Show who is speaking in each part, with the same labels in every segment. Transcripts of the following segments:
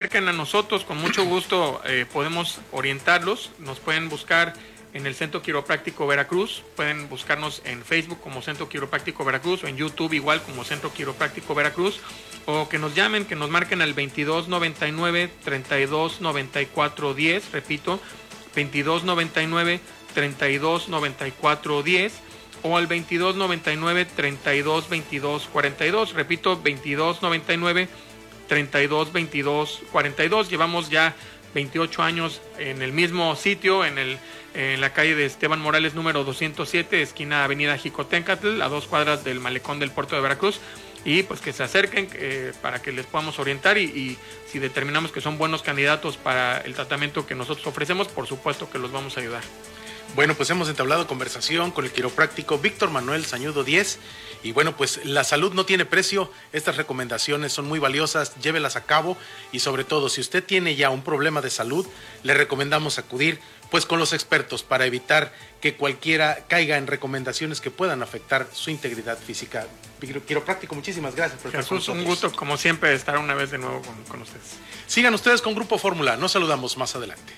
Speaker 1: acerquen a nosotros, con mucho gusto podemos orientarlos. Nos pueden buscar en el Centro Quiropráctico Veracruz, pueden buscarnos en Facebook como Centro Quiropráctico Veracruz o en YouTube igual como Centro Quiropráctico Veracruz, o que nos llamen, que nos marquen al 2299 3294 10, repito, 2299 3294 10, o al 2299 3222 42, repito, 2299 3222 42. Llevamos ya 28 años en el mismo sitio, en la calle de Esteban Morales número 207, esquina Avenida Jicotencatl, a 2 cuadras del malecón del puerto de Veracruz, y pues que se acerquen para que les podamos orientar y si determinamos que son buenos candidatos para el tratamiento que nosotros ofrecemos, por supuesto que los vamos a ayudar.
Speaker 2: Bueno, pues hemos entablado conversación con el quiropráctico Víctor Manuel Sañudo Díez. Y bueno, pues la salud no tiene precio. Estas recomendaciones son muy valiosas, llévelas a cabo. Y sobre todo, si usted tiene ya un problema de salud, le recomendamos acudir pues con los expertos para evitar que cualquiera caiga en recomendaciones que puedan afectar su integridad física. Quiropráctico, muchísimas gracias por estar con nosotros.
Speaker 1: Un gusto, como siempre, estar una vez de nuevo con ustedes.
Speaker 2: Sigan ustedes con Grupo Fórmula. Nos saludamos más adelante.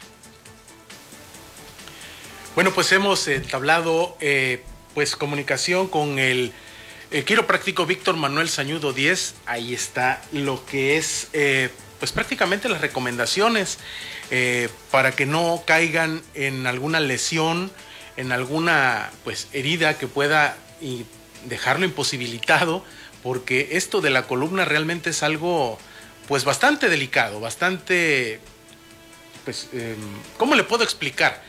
Speaker 2: Bueno, pues hemos entablado pues comunicación con el quiropráctico Víctor Manuel Sañudo Díez. Ahí está lo que es pues prácticamente las recomendaciones para que no caigan en alguna lesión, en alguna pues herida que pueda dejarlo imposibilitado, porque esto de la columna realmente es algo pues bastante delicado, bastante pues ¿cómo le puedo explicar?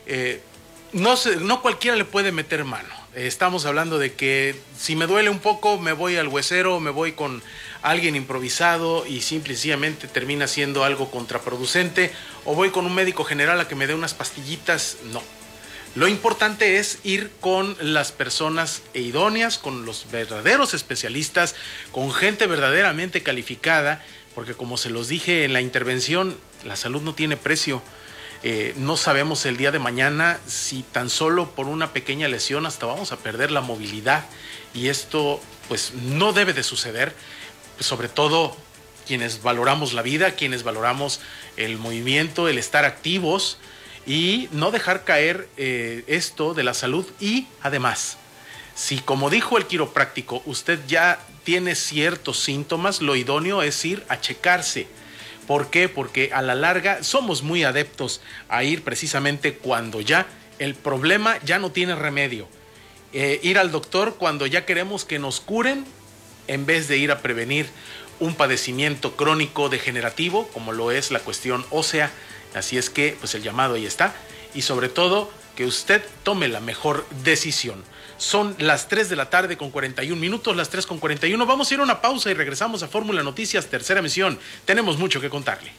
Speaker 2: No cualquiera le puede meter mano. Estamos hablando de que si me duele un poco me voy al huesero, me voy con alguien improvisado y simple y sencillamente termina siendo algo contraproducente, o voy con un médico general a que me dé unas pastillitas. No. Lo importante es ir con las personas idóneas, con los verdaderos especialistas, con gente verdaderamente calificada, porque como se los dije en la intervención, la salud no tiene precio. No sabemos el día de mañana si tan solo por una pequeña lesión hasta vamos a perder la movilidad, y esto pues no debe de suceder, pues, sobre todo quienes valoramos la vida, quienes valoramos el movimiento, el estar activos y no dejar caer esto de la salud. Y además, si como dijo el quiropráctico, usted ya tiene ciertos síntomas, lo idóneo es ir a checarse. ¿Por qué? Porque a la larga somos muy adeptos a ir precisamente cuando ya el problema ya no tiene remedio. Ir al doctor cuando ya queremos que nos curen, en vez de ir a prevenir un padecimiento crónico degenerativo, como lo es la cuestión ósea. Así es que, pues el llamado ahí está. Y sobre todo, que usted tome la mejor decisión. Son las 3 de la tarde con 41 minutos, las 3 con 41. Vamos a ir a una pausa y regresamos a Fórmula Noticias, tercera emisión. Tenemos mucho que contarle.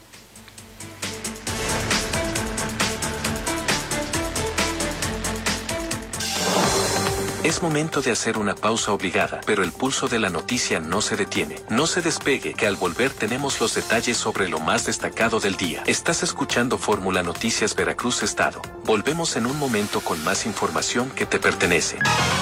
Speaker 3: Es momento de hacer una pausa obligada, pero el pulso de la noticia no se detiene. No se despegue, que al volver tenemos los detalles sobre lo más destacado del día. Estás escuchando Fórmula Noticias Veracruz Estado. Volvemos en un momento con más información que te pertenece.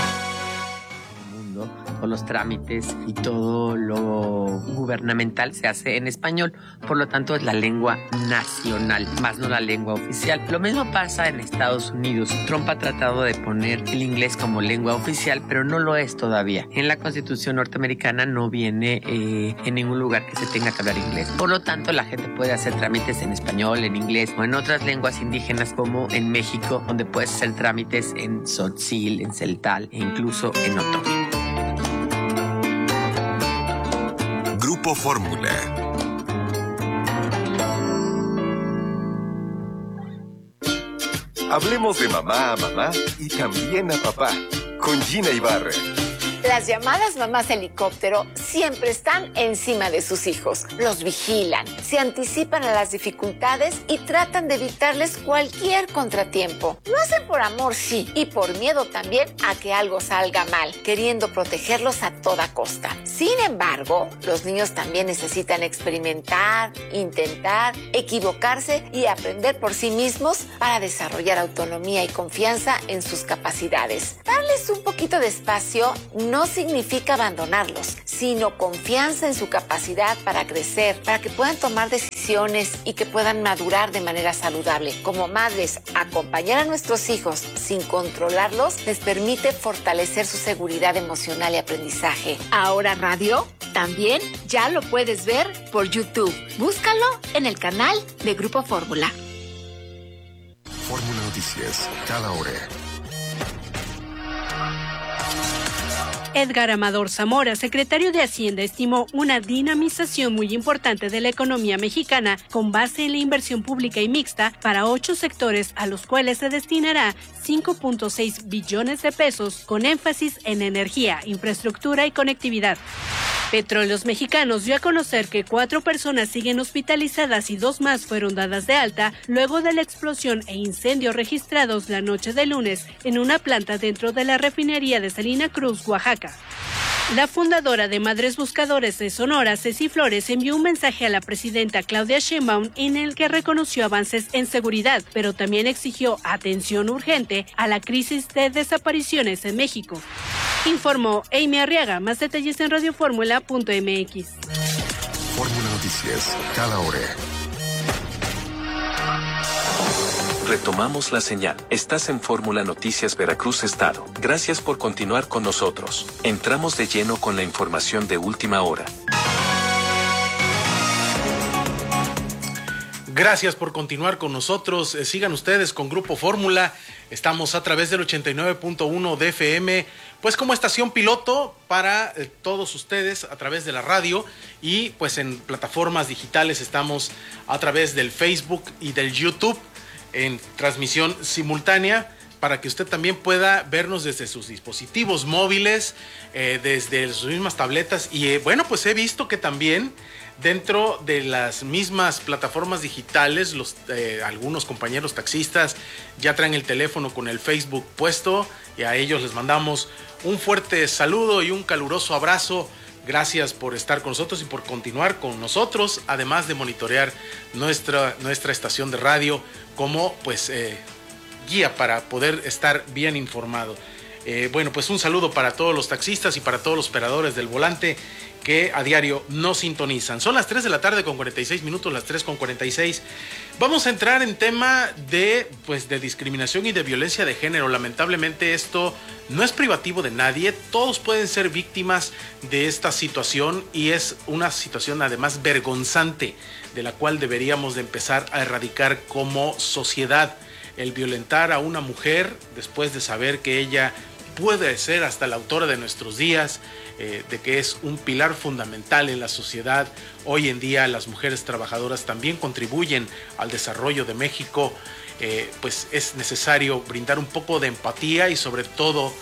Speaker 4: Todos los trámites y todo lo gubernamental se hace en español, por lo tanto es la lengua nacional, más no la lengua oficial. Lo mismo pasa en Estados Unidos. Trump ha tratado de poner el inglés como lengua oficial, pero no lo es todavía. En la Constitución norteamericana no viene en ningún lugar que se tenga que hablar inglés. Por lo tanto, la gente puede hacer trámites en español, en inglés o en otras lenguas indígenas, como en México, donde puedes hacer trámites en tzotzil, en celtal e incluso en otomí.
Speaker 5: Grupo Fórmula. Hablemos de mamá a mamá y también a papá, con Gina Ibarra.
Speaker 6: Las llamadas mamás helicóptero siempre están encima de sus hijos. Los vigilan, se anticipan a las dificultades y tratan de evitarles cualquier contratiempo. Lo hacen por amor, sí, y por miedo también a que algo salga mal, queriendo protegerlos a toda costa. Sin embargo, los niños también necesitan experimentar, intentar, equivocarse y aprender por sí mismos para desarrollar autonomía y confianza en sus capacidades. Darles un poquito de espacio no significa abandonarlos, sino sino confianza en su capacidad para crecer, para que puedan tomar decisiones y que puedan madurar de manera saludable. Como madres, acompañar a nuestros hijos sin controlarlos les permite fortalecer su seguridad emocional y aprendizaje. Ahora Radio también ya lo puedes ver por YouTube. Búscalo en el canal de Grupo Fórmula.
Speaker 7: Fórmula Noticias, cada hora.
Speaker 8: Edgar Amador Zamora, secretario de Hacienda, estimó una dinamización muy importante de la economía mexicana con base en la inversión pública y mixta para 8 sectores a los cuales se destinará 5.6 billones de pesos con énfasis en energía, infraestructura y conectividad. Petróleos Mexicanos dio a conocer que 4 personas siguen hospitalizadas y 2 más fueron dadas de alta luego de la explosión e incendio registrados la noche de lunes en una planta dentro de la refinería de Salina Cruz, Oaxaca. La fundadora de Madres Buscadores de Sonora, Ceci Flores, envió un mensaje a la presidenta Claudia Sheinbaum en el que reconoció avances en seguridad, pero también exigió atención urgente a la crisis de desapariciones en México. Informó Amy Arriaga. Más detalles en radioformula.mx.
Speaker 7: Fórmula Noticias, cada hora.
Speaker 3: Retomamos la señal. Estás en Fórmula Noticias Veracruz Estado. Gracias por continuar con nosotros. Entramos de lleno con la información de última hora.
Speaker 2: Gracias por continuar con nosotros. Sigan ustedes con Grupo Fórmula. Estamos a través del 89.1 de FM, pues como estación piloto para todos ustedes a través de la radio, y pues en plataformas digitales estamos a través del Facebook y del YouTube en transmisión simultánea, para que usted también pueda vernos desde sus dispositivos móviles, desde sus mismas tabletas. Y bueno, pues he visto que también dentro de las mismas plataformas digitales, algunos compañeros taxistas ya traen el teléfono con el Facebook puesto, y a ellos les mandamos un fuerte saludo y un caluroso abrazo. Gracias por estar con nosotros y por continuar con nosotros, además de monitorear nuestra estación de radio como pues guía para poder estar bien informado. Bueno, pues un saludo para todos los taxistas y para todos los operadores del volante que a diario nos sintonizan. Son las 3 de la tarde con 46 minutos, las 3 con 46. Vamos a entrar en tema de discriminación y de violencia de género. Lamentablemente esto no es privativo de nadie. Todos pueden ser víctimas de esta situación, y es una situación además vergonzante de la cual deberíamos de empezar a erradicar como sociedad. El violentar a una mujer después de saber que ella puede ser hasta la autora de nuestros días, de que es un pilar fundamental en la sociedad. Hoy en día las mujeres trabajadoras también contribuyen al desarrollo de México. Pues es necesario brindar un poco de empatía y sobre todo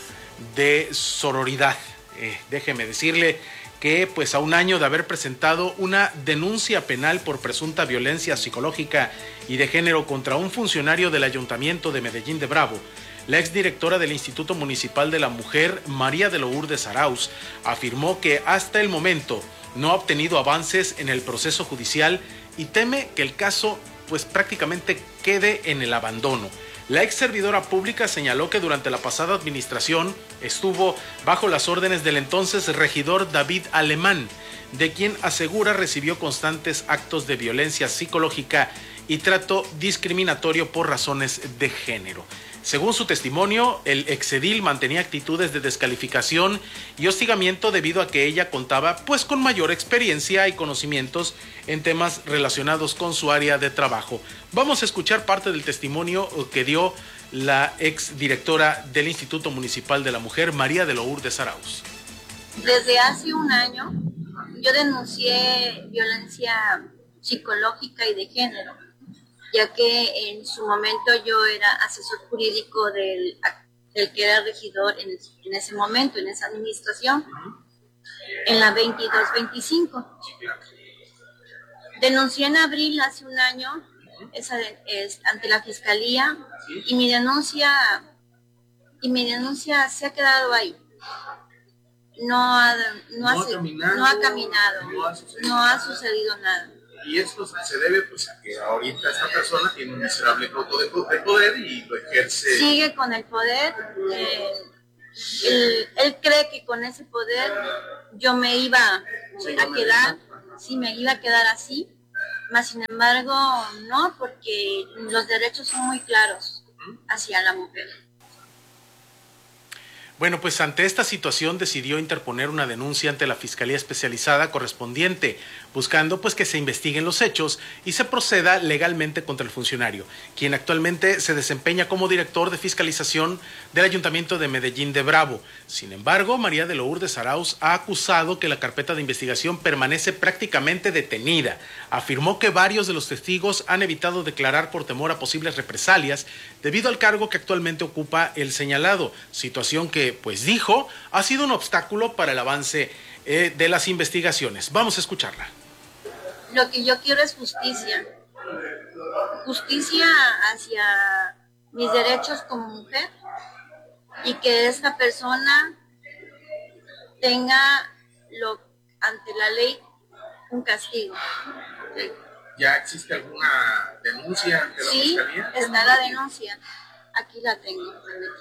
Speaker 2: de sororidad. Déjeme decirle que pues a un año de haber presentado una denuncia penal por presunta violencia psicológica y de género contra un funcionario del Ayuntamiento de Medellín de Bravo, la exdirectora del Instituto Municipal de la Mujer, María de Lourdes Arauz, afirmó que hasta el momento no ha obtenido avances en el proceso judicial y teme que el caso pues prácticamente quede en el abandono. La ex servidora pública señaló que durante la pasada administración estuvo bajo las órdenes del entonces regidor David Alemán, de quien asegura recibió constantes actos de violencia psicológica y trato discriminatorio por razones de género. Según su testimonio, el exedil mantenía actitudes de descalificación y hostigamiento debido a que ella contaba pues con mayor experiencia y conocimientos en temas relacionados con su área de trabajo. Vamos a escuchar parte del testimonio que dio la exdirectora del Instituto Municipal de la Mujer, María de Lourdes Arauz.
Speaker 9: Desde hace un año yo denuncié violencia psicológica y de género, ya que en su momento yo era asesor jurídico del que era regidor en ese momento, en esa administración, en la 22-25. Denuncié en abril hace un año ante la fiscalía, y mi denuncia se ha quedado ahí. No ha caminado, no ha sucedido nada.
Speaker 10: Y esto se debe pues a que ahorita esta persona tiene un miserable coto de poder y lo ejerce.
Speaker 9: Sigue con el poder, él cree que con ese poder yo me iba a quedar, sí, me iba a quedar así, mas sin embargo no, porque los derechos son muy claros hacia la mujer.
Speaker 2: Bueno, pues ante esta situación decidió interponer una denuncia ante la Fiscalía Especializada correspondiente, buscando pues que se investiguen los hechos y se proceda legalmente contra el funcionario, quien actualmente se desempeña como director de fiscalización del Ayuntamiento de Medellín de Bravo. Sin embargo, María de Lourdes Arauz ha acusado que la carpeta de investigación permanece prácticamente detenida. Afirmó que varios de los testigos han evitado declarar por temor a posibles represalias debido al cargo que actualmente ocupa el señalado, situación que, pues dijo, ha sido un obstáculo para el avance de las investigaciones. Vamos a escucharla.
Speaker 9: Lo que yo quiero es justicia. Justicia hacia mis derechos como mujer y que esta persona tenga ante la ley un castigo.
Speaker 10: ¿Ya existe alguna denuncia ante la Fiscalía?
Speaker 9: Sí, está la denuncia. Aquí la tengo.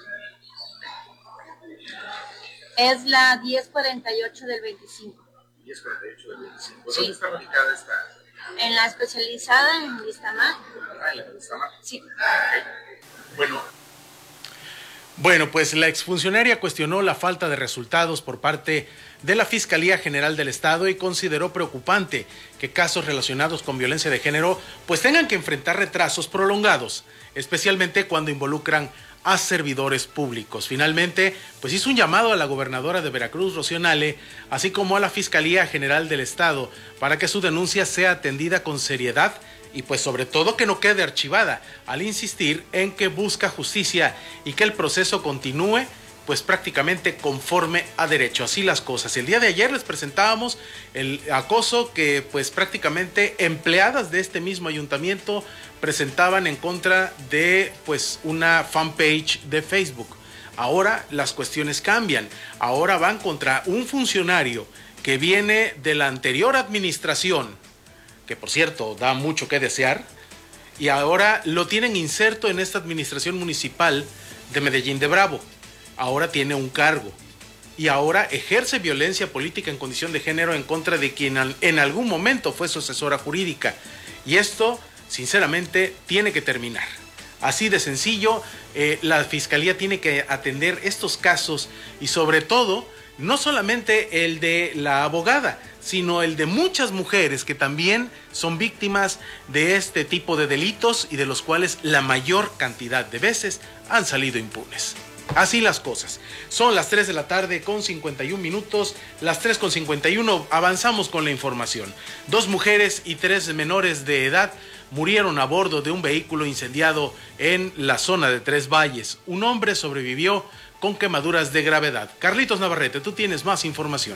Speaker 9: Es la 1048 del 25.
Speaker 10: 1048 del 25.
Speaker 9: Sí.
Speaker 10: ¿Dónde está radicada esta?
Speaker 9: En la especializada en Vistamar.
Speaker 10: Ah, en la Vistamar.
Speaker 9: Sí.
Speaker 10: Okay.
Speaker 2: Bueno, pues la exfuncionaria cuestionó la falta de resultados por parte de la Fiscalía General del Estado y consideró preocupante que casos relacionados con violencia de género pues tengan que enfrentar retrasos prolongados, especialmente cuando involucran a servidores públicos. Finalmente, pues hizo un llamado a la gobernadora de Veracruz, Rocío Nale, así como a la Fiscalía General del Estado, para que su denuncia sea atendida con seriedad y pues sobre todo que no quede archivada, al insistir en que busca justicia y que el proceso continúe pues prácticamente conforme a derecho. Así las cosas. El día de ayer les presentábamos el acoso que pues prácticamente empleadas de este mismo ayuntamiento presentaban en contra de pues una fanpage de Facebook. Ahora las cuestiones cambian. Ahora van contra un funcionario que viene de la anterior administración, que por cierto da mucho que desear, y ahora lo tienen inserto en esta administración municipal de Medellín de Bravo. Ahora tiene un cargo y ahora ejerce violencia política en condición de género en contra de quien en algún momento fue su asesora jurídica. Y esto, sinceramente, tiene que terminar. Así de sencillo, la Fiscalía tiene que atender estos casos y sobre todo, no solamente el de la abogada, sino el de muchas mujeres que también son víctimas de este tipo de delitos y de los cuales la mayor cantidad de veces han salido impunes. Así las cosas. Son las 3 de la tarde con 51 minutos, las 3 con 51, avanzamos con la información. 2 mujeres y 3 menores de edad murieron a bordo de un vehículo incendiado en la zona de Tres Valles. Un hombre sobrevivió con quemaduras de gravedad. Carlitos Navarrete, tú tienes más información.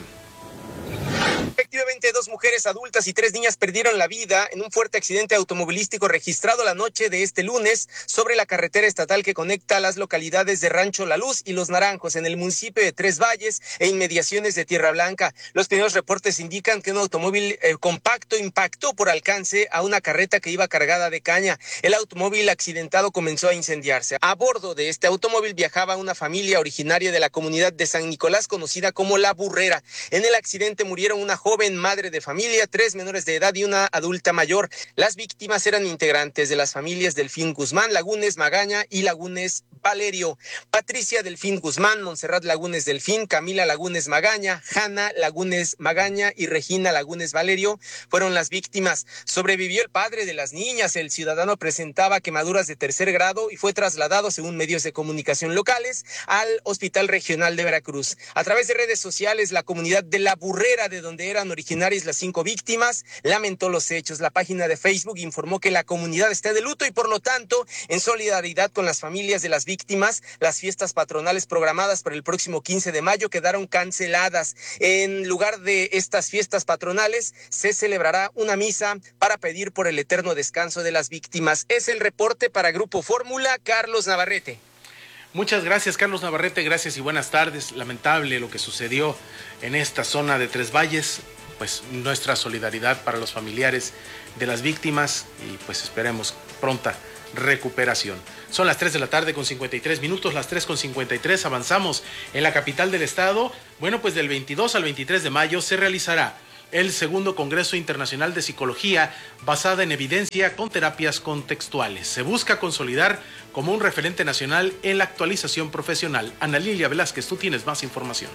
Speaker 11: Efectivamente, 2 mujeres adultas y 3 niñas perdieron la vida en un fuerte accidente automovilístico registrado la noche de este lunes sobre la carretera estatal que conecta las localidades de Rancho La Luz y Los Naranjos en el municipio de Tres Valles e inmediaciones de Tierra Blanca. Los primeros reportes indican que un automóvil compacto impactó por alcance a una carreta que iba cargada de caña. El automóvil accidentado comenzó a incendiarse. A bordo de este automóvil viajaba una familia originaria de la comunidad de San Nicolás conocida como La Burrera. En el accidente murieron una joven madre de familia, 3 menores de edad y una adulta mayor. Las víctimas eran integrantes de las familias Delfín Guzmán, Lagunes Magaña y Lagunes Valerio. Patricia Delfín Guzmán, Montserrat Lagunes Delfín, Camila Lagunes Magaña, Hanna Lagunes Magaña y Regina Lagunes Valerio fueron las víctimas. Sobrevivió el padre de las niñas. El ciudadano presentaba quemaduras de 3er grado y fue trasladado, según medios de comunicación locales, al Hospital Regional de Veracruz. A través de redes sociales, la comunidad de La Burrera, de donde eran originarias las 5 víctimas, lamentó los hechos. La página de Facebook informó que la comunidad está de luto y por lo tanto, en solidaridad con las familias de las víctimas, las fiestas patronales programadas para el próximo 15 de mayo quedaron canceladas. En lugar de estas fiestas patronales, se celebrará una misa para pedir por el eterno descanso de las víctimas. Es el reporte para Grupo Fórmula, Carlos Navarrete.
Speaker 2: Muchas gracias, Carlos Navarrete, gracias y buenas tardes. Lamentable lo que sucedió en esta zona de Tres Valles, pues nuestra solidaridad para los familiares de las víctimas y pues esperemos pronta recuperación. Son las 3 de la tarde con 53 minutos, las 3 con 53, avanzamos en la capital del estado. Bueno, pues del 22 al 23 de mayo se realizará el segundo Congreso Internacional de Psicología basada en evidencia con terapias contextuales. Se busca consolidar como un referente nacional en la actualización profesional. Ana Lilia Velázquez, tú tienes más información.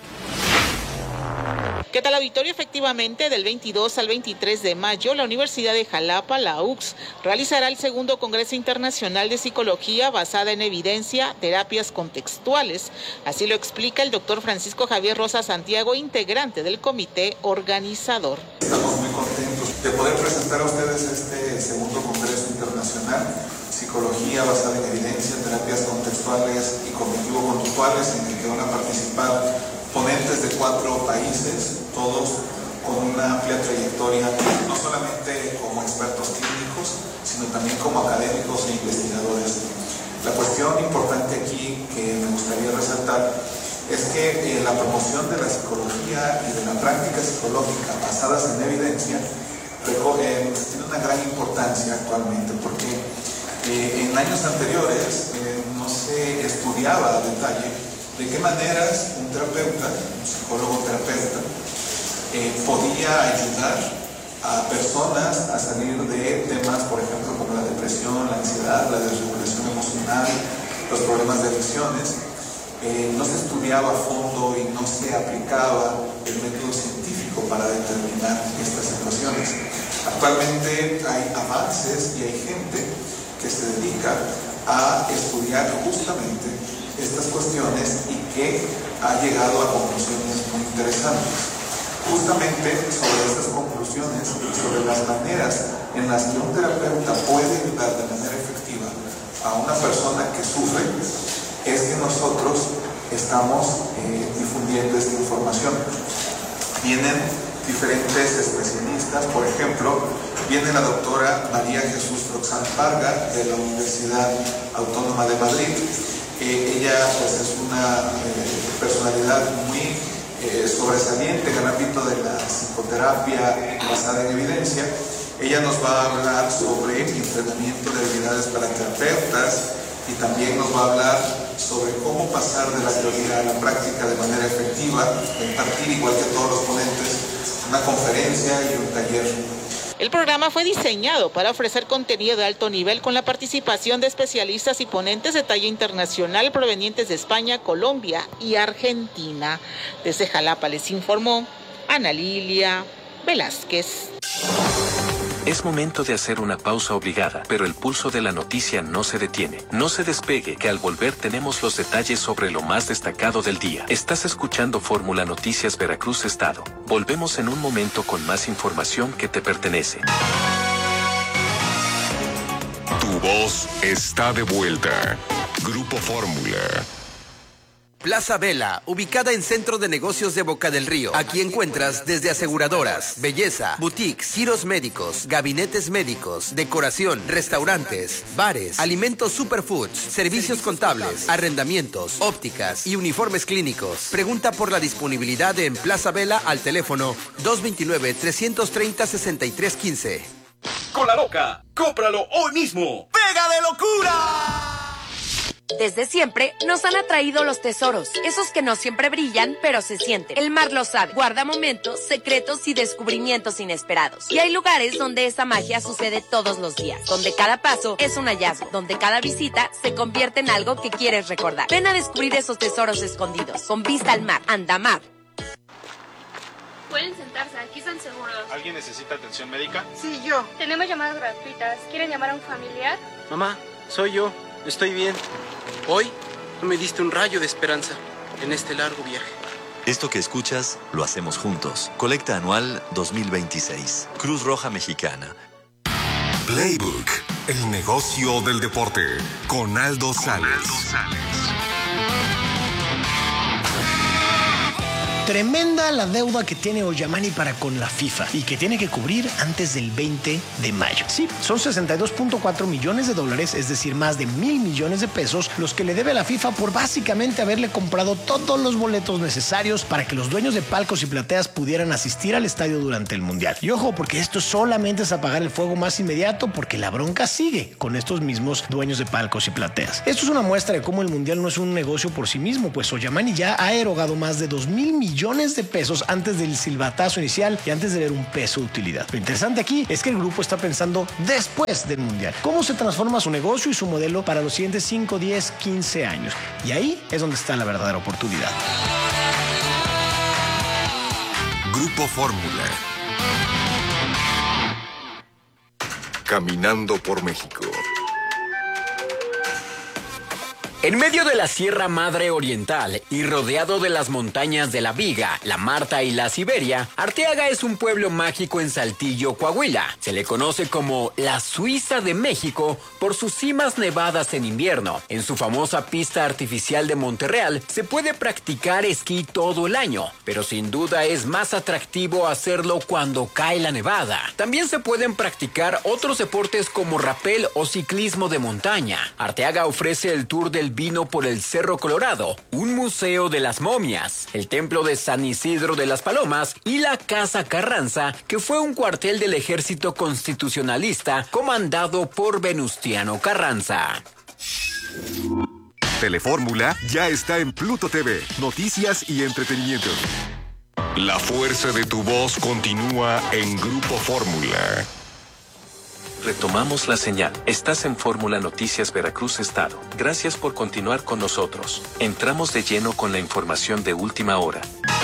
Speaker 12: ¿Qué tal, auditorio? Efectivamente, del 22 al 23 de mayo, la Universidad de Jalapa, la UX, realizará el segundo Congreso Internacional de Psicología basada en evidencia, terapias contextuales. Así lo explica el doctor Francisco Javier Rosa Santiago, integrante del comité organizador.
Speaker 13: Estamos muy contentos de poder presentar a ustedes este segundo Congreso Internacional, Psicología basada en evidencia, terapias contextuales y cognitivo-conductuales, en el que van a participar ponentes de 4 países, todos con una amplia trayectoria, no solamente como expertos clínicos, sino también como académicos e investigadores. La cuestión importante aquí que me gustaría resaltar es que la promoción de la psicología y de la práctica psicológica basadas en evidencia tiene una gran importancia actualmente, porque en años anteriores no se estudiaba a detalle de qué maneras un terapeuta, un psicólogo terapeuta, podía ayudar a personas a salir de temas, por ejemplo, como la depresión, la ansiedad, la desregulación emocional, los problemas de adicciones. No se estudiaba a fondo y no se aplicaba el método científico para determinar estas situaciones. Actualmente hay avances y hay gente que se dedica a estudiar justamente estas cuestiones y que ha llegado a conclusiones muy interesantes. Justamente sobre estas conclusiones y sobre las maneras en las que un terapeuta puede ayudar de manera efectiva a una persona que sufre, es que nosotros estamos difundiendo esta información. Vienen diferentes especialistas, por ejemplo, viene la doctora María Jesús Roxana Parga de la Universidad Autónoma de Madrid. Ella pues, es una personalidad muy sobresaliente en el ámbito de la psicoterapia basada en evidencia. Ella nos va a hablar sobre entrenamiento de habilidades para terapeutas y también nos va a hablar sobre cómo pasar de la teoría a la práctica de manera efectiva, impartir, igual que todos los ponentes, una conferencia y un taller.
Speaker 12: El programa fue diseñado para ofrecer contenido de alto nivel con la participación de especialistas y ponentes de talla internacional provenientes de España, Colombia y Argentina. Desde Jalapa les informó Ana Lilia Velázquez.
Speaker 3: Es momento de hacer una pausa obligada, pero el pulso de la noticia no se detiene. No se despegue, que al volver tenemos los detalles sobre lo más destacado del día. Estás escuchando Fórmula Noticias Veracruz Estado. Volvemos en un momento con más información que te pertenece.
Speaker 7: Tu voz está de vuelta. Grupo Fórmula.
Speaker 14: Plaza Vela, ubicada en Centro de Negocios de Boca del Río. Aquí encuentras desde aseguradoras, belleza, boutiques, giros médicos, gabinetes médicos, decoración, restaurantes, bares, alimentos superfoods, servicios contables, arrendamientos, ópticas y uniformes clínicos. Pregunta por la disponibilidad en Plaza Vela al teléfono 229-330-6315.
Speaker 15: Con La Loca, cómpralo hoy mismo. ¡Pega de locura!
Speaker 16: Desde siempre nos han atraído los tesoros, esos que no siempre brillan, pero se sienten. El mar lo sabe, guarda momentos, secretos y descubrimientos inesperados. Y hay lugares donde esa magia sucede todos los días, donde cada paso es un hallazgo, donde cada visita se convierte en algo que quieres recordar. Ven a descubrir esos tesoros escondidos, con vista al mar, Andamar.
Speaker 17: Pueden sentarse, aquí están seguros.
Speaker 18: ¿Alguien necesita atención médica?
Speaker 17: Sí, yo. Tenemos llamadas gratuitas. ¿Quieren llamar a un familiar?
Speaker 19: Mamá, soy yo. Estoy bien. Hoy me diste un rayo de esperanza en este largo viaje.
Speaker 20: Esto que escuchas, lo hacemos juntos. Colecta anual 2026. Cruz Roja Mexicana.
Speaker 7: Playbook, el negocio del deporte, con Aldo Sales.
Speaker 18: Tremenda la deuda que tiene Ollamani para con la FIFA y que tiene que cubrir antes del 20 de mayo. Sí, son 62.4 millones de dólares, es decir, más de 1,000 millones de pesos, los que le debe a la FIFA por básicamente haberle comprado todos los boletos necesarios para que los dueños de palcos y plateas pudieran asistir al estadio durante el Mundial. Y ojo, porque esto solamente es apagar el fuego más inmediato, porque la bronca sigue con estos mismos dueños de palcos y plateas. Esto es una muestra de cómo el Mundial no es un negocio por sí mismo, pues Ollamani ya ha erogado más de 2,000 millones de pesos antes del silbatazo inicial y antes de ver un peso de utilidad. Lo interesante aquí es que el grupo está pensando después del Mundial. ¿Cómo se transforma su negocio y su modelo para los siguientes 5, 10, 15 años? Y ahí es donde está la verdadera oportunidad.
Speaker 7: Grupo Fórmula. Caminando por México.
Speaker 21: En medio de la Sierra Madre Oriental y rodeado de las montañas de la Viga, la Marta y la Siberia, Arteaga es un pueblo mágico en Saltillo, Coahuila. Se le conoce como la Suiza de México por sus cimas nevadas en invierno. En su famosa pista artificial de Monterreal se puede practicar esquí todo el año, pero sin duda es más atractivo hacerlo cuando cae la nevada. También se pueden practicar otros deportes como rapel o ciclismo de montaña. Arteaga ofrece el tour del vino por el Cerro Colorado, un museo de las momias, el templo de San Isidro de las Palomas y la Casa Carranza, que fue un cuartel del ejército constitucionalista comandado por Venustiano Carranza.
Speaker 7: Telefórmula ya está en Pluto TV, noticias y entretenimiento. La fuerza de tu voz continúa en Grupo Fórmula.
Speaker 3: Retomamos la señal. Estás en Fórmula Noticias Veracruz Estado. Gracias por continuar con nosotros. Entramos de lleno con la información de última hora.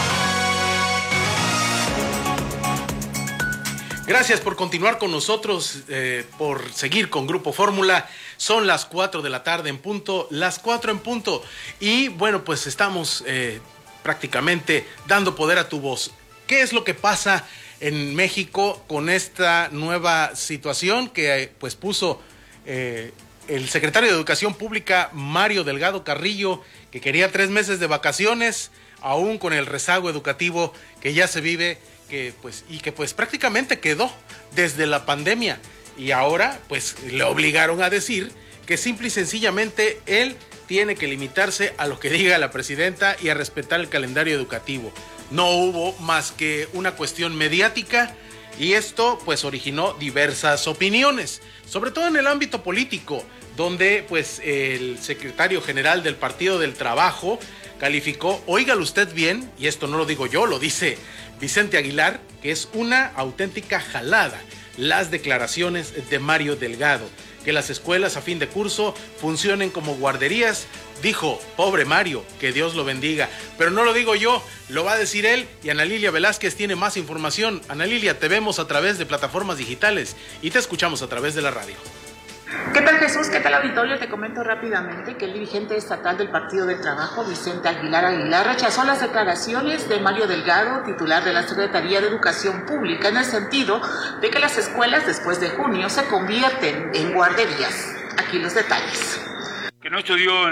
Speaker 2: Gracias por continuar con nosotros, por seguir con Grupo Fórmula. Son las 4 de la tarde en punto, las 4 en punto. Y bueno, pues estamos prácticamente dando poder a tu voz. ¿Qué es lo que pasa en México con esta nueva situación que pues puso el secretario de Educación Pública, Mario Delgado Carrillo, que quería 3 meses de vacaciones, aún con el rezago educativo que ya se vive, que pues prácticamente quedó desde la pandemia, y ahora pues le obligaron a decir que simple y sencillamente él tiene que limitarse a lo que diga la presidenta y a respetar el calendario educativo. No hubo más que una cuestión mediática, y esto pues originó diversas opiniones, sobre todo en el ámbito político, donde pues el secretario general del Partido del Trabajo calificó, óigalo usted bien, y esto no lo digo yo, lo dice Vicente Aguilar, que es una auténtica jalada las declaraciones de Mario Delgado, que las escuelas a fin de curso funcionen como guarderías. Dijo, pobre Mario, que Dios lo bendiga. Pero no lo digo yo, lo va a decir él, y Ana Lilia Velázquez tiene más información. Ana Lilia, te vemos a través de plataformas digitales y te escuchamos a través de la radio.
Speaker 12: ¿Qué tal, Jesús? ¿Qué tal, auditorio? Te comento rápidamente que el dirigente estatal del Partido del Trabajo, Vicente Aguilar, rechazó las declaraciones de Mario Delgado, titular de la Secretaría de Educación Pública, en el sentido de que las escuelas después de junio se convierten en guarderías. Aquí los detalles.
Speaker 22: Que no estudió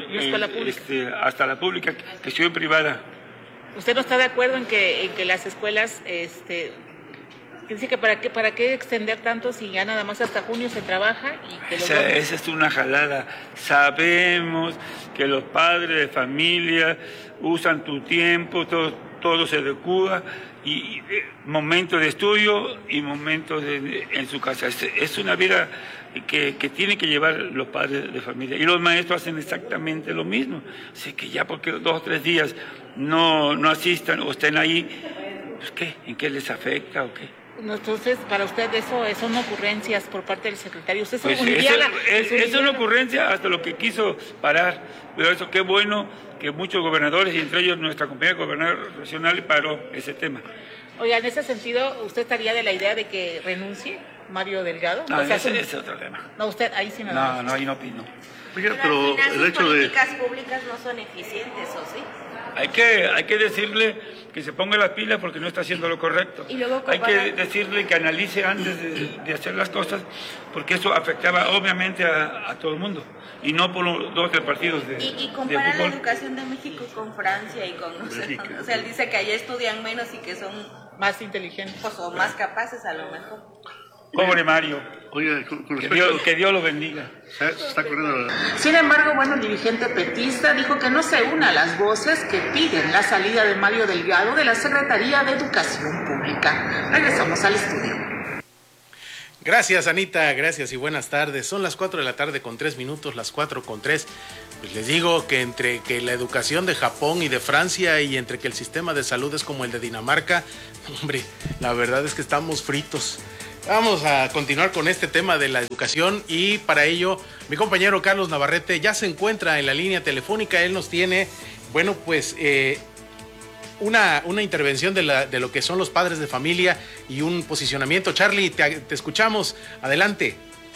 Speaker 22: en hasta la pública, que estudió en privada.
Speaker 12: ¿Usted no está de acuerdo en que las escuelas, dice que para qué extender tanto si ya nada más hasta junio se trabaja? Y que
Speaker 22: esa es una jalada. Sabemos que los padres de familia usan tu tiempo, todo se adecua, y momentos de estudio y momentos en su casa. Es una vida que tienen que llevar los padres de familia, y los maestros hacen exactamente lo mismo. Así que ya porque 2 o 3 días no asistan o estén ahí, pues ¿qué? ¿En qué les afecta o qué?
Speaker 12: Entonces, para usted eso son ocurrencias por parte del secretario. ¿Usted
Speaker 22: pues es una ocurrencia hasta lo que quiso parar, pero eso qué bueno que muchos gobernadores, y entre ellos nuestra compañera gobernadora regional, paró ese tema.
Speaker 12: Oiga, en ese sentido, ¿usted estaría de la idea de que renuncie Mario Delgado?
Speaker 22: No, ese es otro tema.
Speaker 12: No, usted ahí sí no.
Speaker 22: No, ahí no opino.
Speaker 23: Oiga, pero el hecho de...
Speaker 24: Las políticas públicas no son eficientes, ¿o sí?
Speaker 22: Hay que decirle que se ponga las pilas porque no está haciendo lo correcto.
Speaker 1: Y luego
Speaker 22: hay que decirle que analice antes de hacer las cosas, porque eso afectaba obviamente a todo el mundo, y no por los 2 o 3 partidos de fútbol.
Speaker 1: Y compara la educación de México con Francia y con... O sea, él dice que allá estudian menos y que son
Speaker 12: más inteligentes.
Speaker 1: Pues, o más capaces a lo mejor.
Speaker 22: Pobre Mario.
Speaker 4: Oye, con respecto...
Speaker 22: que Dios lo bendiga.
Speaker 4: Se está corriendo.
Speaker 12: Sin embargo, bueno, el dirigente petista dijo que no se une a las voces que piden la salida de Mario Delgado de la Secretaría de Educación Pública. Regresamos al estudio.
Speaker 2: Gracias, Anita, gracias y buenas tardes. Son las 4 de la tarde con 3 minutos, las 4:03. Pues les digo que entre que la educación de Japón y de Francia y entre que el sistema de salud es como el de Dinamarca, hombre, la verdad es que estamos fritos. Vamos a continuar con este tema de la educación y para ello mi compañero Carlos Navarrete ya se encuentra en la línea telefónica. Él nos tiene, bueno, pues una intervención de lo que son los padres de familia y un posicionamiento. Charlie, te escuchamos. Adelante.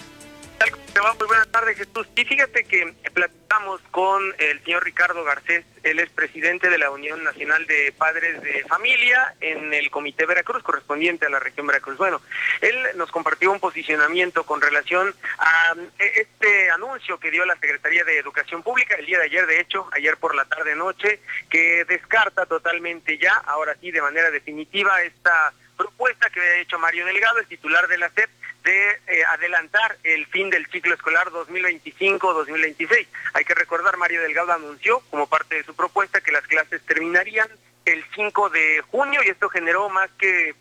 Speaker 11: Muy buenas tardes, Jesús. Y fíjate que platicamos con el señor Ricardo Garcés, él es presidente de la Unión Nacional de Padres de Familia en el Comité Veracruz, correspondiente a la región Veracruz. Bueno, él nos compartió un posicionamiento con relación a este anuncio que dio la Secretaría de Educación Pública el día de ayer, de hecho, ayer por la tarde-noche, que descarta totalmente ya, ahora sí, de manera definitiva, esta propuesta que había hecho Mario Delgado, el titular de la SEP, de adelantar el fin del ciclo escolar 2025-2026. Hay que recordar, Mario Delgado anunció como parte de su propuesta que las clases terminarían el 5 de junio y esto generó más que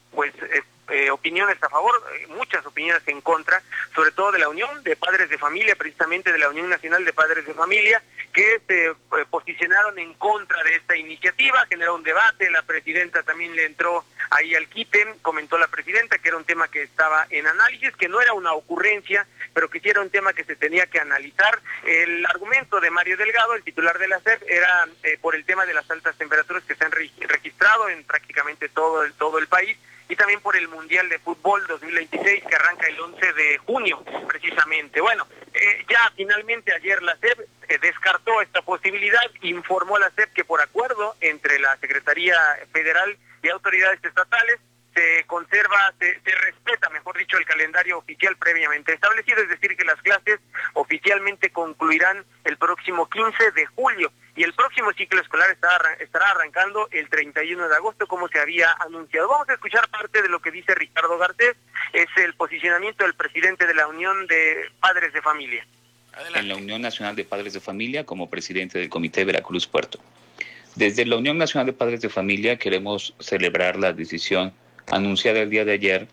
Speaker 11: opiniones a favor, muchas opiniones en contra, sobre todo de la Unión de Padres de Familia, precisamente de la Unión Nacional de Padres de Familia, que se posicionaron en contra de esta iniciativa, generó un debate, la presidenta también le entró ahí al quite, comentó la presidenta que era un tema que estaba en análisis, que no era una ocurrencia, pero que sí era un tema que se tenía que analizar. El argumento de Mario Delgado, el titular de la SEP, era por el tema de las altas temperaturas que se han registrado en prácticamente todo el país, y también por el Mundial de Fútbol 2026 que arranca el 11 de junio, precisamente. Bueno, ya finalmente ayer la SEP descartó esta posibilidad, informó a la SEP que por acuerdo entre la Secretaría Federal y autoridades estatales se conserva, se respeta, mejor dicho, el calendario oficial previamente establecido, es decir, que las clases oficialmente concluirán el próximo 15 de julio y el próximo ciclo escolar estará arrancando el 31 de agosto, como se había anunciado. Vamos a escuchar parte de lo que dice Ricardo Garcés, es el posicionamiento del presidente de la Unión de Padres de Familia.
Speaker 23: Adelante. En la Unión Nacional de Padres de Familia, como presidente del Comité Veracruz Puerto. Desde la Unión Nacional de Padres de Familia queremos celebrar la decisión anunciada el día de ayer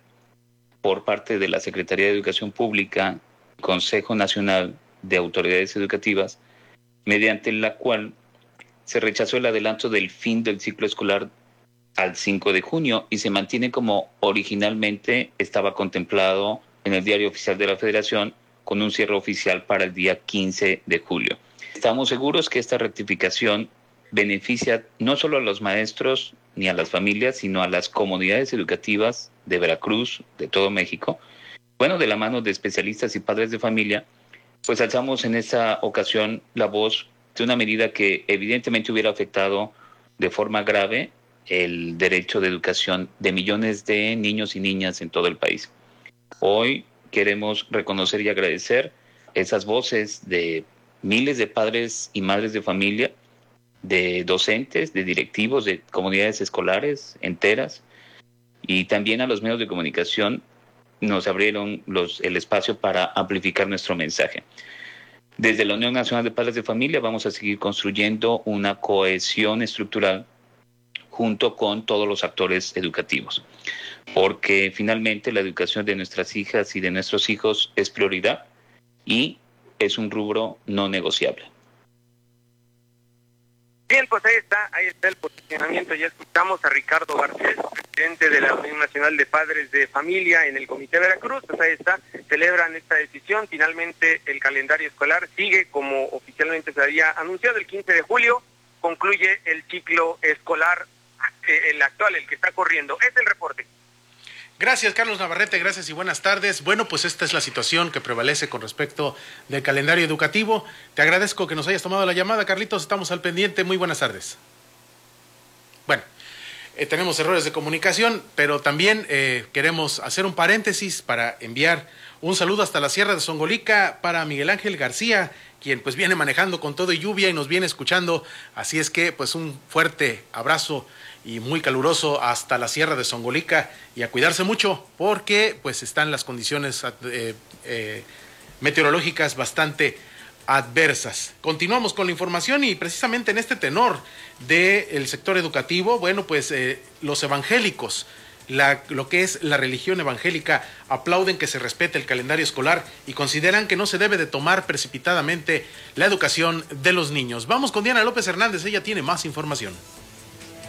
Speaker 23: por parte de la Secretaría de Educación Pública, Consejo Nacional de Autoridades Educativas, mediante la cual se rechazó el adelanto del fin del ciclo escolar al 5 de junio y se mantiene como originalmente estaba contemplado en el Diario Oficial de la Federación, con un cierre oficial para el día 15 de julio. Estamos seguros que esta rectificación beneficia no solo a los maestros ni a las familias, sino a las comunidades educativas de Veracruz, de todo México. Bueno, de la mano de especialistas y padres de familia, pues alzamos en esta ocasión la voz de una medida que evidentemente hubiera afectado de forma grave el derecho de educación de millones de niños y niñas en todo el país. Hoy queremos reconocer y agradecer esas voces de miles de padres y madres de familia, de docentes, de directivos, de comunidades escolares enteras, y también a los medios de comunicación nos abrieron el espacio para amplificar nuestro mensaje. Desde la Unión Nacional de Padres de Familia vamos a seguir construyendo una cohesión estructural junto con todos los actores educativos, porque finalmente la educación de nuestras hijas y de nuestros hijos es prioridad y es un rubro no negociable.
Speaker 11: Bien, pues ahí está el posicionamiento. Ya escuchamos a Ricardo Garcés, presidente de la Unión Nacional de Padres de Familia en el Comité Veracruz. Pues ahí está, celebran esta decisión. Finalmente el calendario escolar sigue como oficialmente se había anunciado. El 15 de julio concluye el ciclo escolar, el actual, el que está corriendo. Es el reporte.
Speaker 2: Gracias, Carlos Navarrete, gracias y buenas tardes. Bueno, pues esta es la situación que prevalece con respecto del calendario educativo. Te agradezco que nos hayas tomado la llamada, Carlitos, estamos al pendiente. Muy buenas tardes. Bueno, tenemos errores de comunicación, pero también queremos hacer un paréntesis para enviar un saludo hasta la Sierra de Zongolica para Miguel Ángel García, quien pues viene manejando con todo y lluvia y nos viene escuchando. Así es que pues un fuerte abrazo y muy caluroso hasta la Sierra de Zongolica, y a cuidarse mucho porque pues están las condiciones meteorológicas bastante adversas. Continuamos con la información y precisamente en este tenor del sector educativo, bueno, pues los evangélicos, lo que es la religión evangélica, aplauden que se respete el calendario escolar y consideran que no se debe de tomar precipitadamente la educación de los niños. Vamos con Diana López Hernández, ella tiene más información.